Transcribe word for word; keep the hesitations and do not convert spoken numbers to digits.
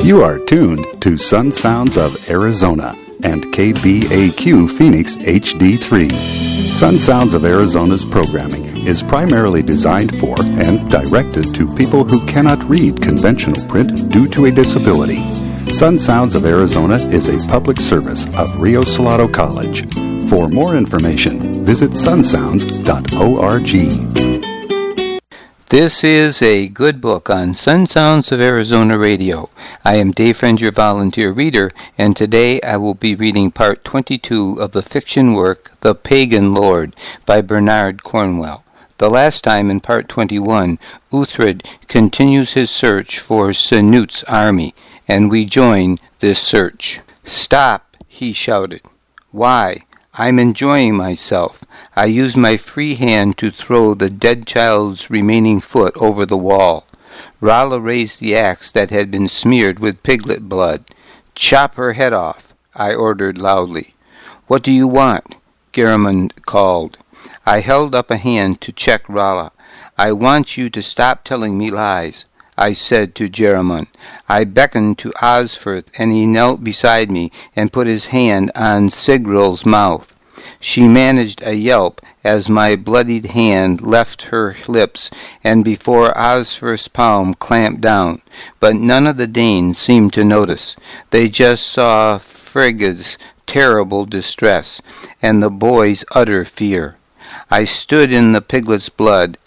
You are tuned to Sun Sounds of Arizona and K B A Q Phoenix H D three. Sun Sounds of Arizona's programming is primarily designed for and directed to people who cannot read conventional print due to a disability. Sun Sounds of Arizona is a public service of Rio Salado College. For more information, visit sun sounds dot org. This is a good book on Sun Sounds of Arizona Radio. I am Dave Friend, your volunteer reader, and today I will be reading part twenty-two of the fiction work The Pagan Lord by Bernard Cornwell. The last time, in part twenty-one, Uhtred continues his search for Canut's army, and we join this search. "Stop!" he shouted. "Why? I'm enjoying myself." I used my free hand to throw the dead child's remaining foot over the wall. Rala raised the axe that had been smeared with piglet blood. "Chop her head off," I ordered loudly. "What do you want?" Gehrman called. I held up a hand to check Rala. "I want you to stop telling me lies," I said to Gehrman. I beckoned to Osferth, and he knelt beside me and put his hand on Sigril's mouth. She managed a yelp as my bloodied hand left her lips, and before Osferth's palm clamped down. But none of the Danes seemed to notice. They just saw Frigga's terrible distress, and the boy's utter fear. I stood in the piglet's blood